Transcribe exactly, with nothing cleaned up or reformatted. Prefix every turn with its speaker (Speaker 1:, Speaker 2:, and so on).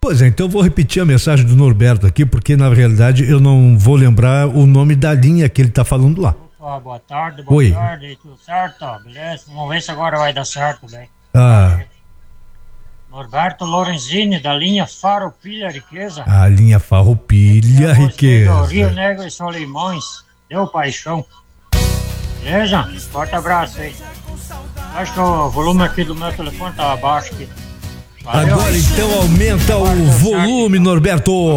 Speaker 1: Pois é, então eu vou repetir a mensagem do Norberto aqui, porque na realidade eu não vou lembrar o nome da linha que ele tá falando lá.
Speaker 2: Opa, boa tarde, boa
Speaker 1: Oi.
Speaker 2: tarde, tudo certo? Beleza? Vamos ver se agora vai dar certo, bem.
Speaker 1: Ah,
Speaker 2: Norberto Lorenzini, da linha Farroupilha Riqueza.
Speaker 1: a linha Farroupilha
Speaker 2: É, você do Rio
Speaker 1: Riqueza.
Speaker 2: Negro e Solimões, deu paixão. Beleza? Forte abraço aí. Acho que o volume aqui do meu telefone tá abaixo aqui. Valeu.
Speaker 1: Agora então aumenta o volume, Norberto.